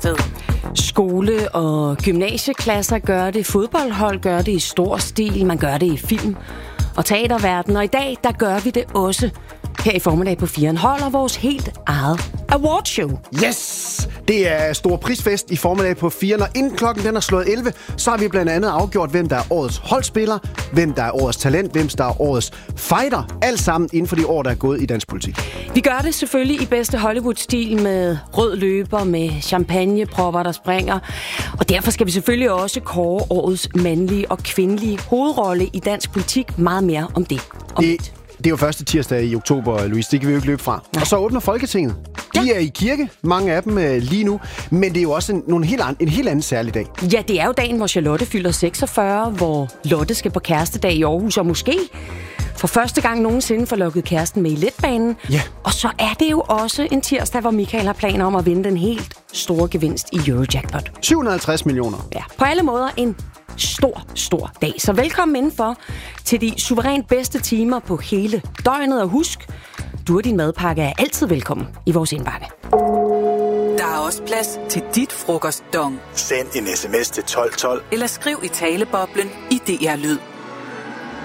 Skole- og gymnasieklasser gør det, fodboldhold gør det i stor stil, man gør det i film- og teaterverden, og i dag, der gør vi det også her i formiddag på 4'eren, holder vores helt eget awardshow. Yes! Det er stor prisfest i formiddag på 4'eren, og inden klokken den er slået 11, så har vi blandt andet afgjort, hvem der er årets holdspiller, hvem der er årets talent, hvem der er årets fighter, alt sammen inden for de år, der er gået i dansk politik. Vi gør det selvfølgelig i bedste Hollywood-stil med rød løber, med champagnepropper, der springer, og derfor skal vi selvfølgelig også kåre årets mandlige og kvindelige hovedrolle i dansk politik. Meget mere om det. Det er jo første tirsdag i oktober, Louise. Det kan vi jo ikke løbe fra. Nej. Og så åbner Folketinget. De er i kirke, mange af dem lige nu. Men det er jo også en helt anden særlig dag. Ja, det er jo dagen, hvor Charlotte fylder 46, hvor Lotte skal på kærestedag i Aarhus, og måske for første gang nogensinde får lukket kæresten med i letbanen. Ja. Og så er det jo også en tirsdag, hvor Michael har planer om at vinde den helt store gevinst i Eurojackpot. 750 millioner. Ja, på alle måder en stor dag. Så velkommen indenfor til de suverænt bedste timer på hele døgnet. Og husk, du og din madpakke er altid velkommen i vores indbakke. Der er også plads til dit frokostdong. Send en sms til 1212. Eller skriv i taleboblen i DR Lyd.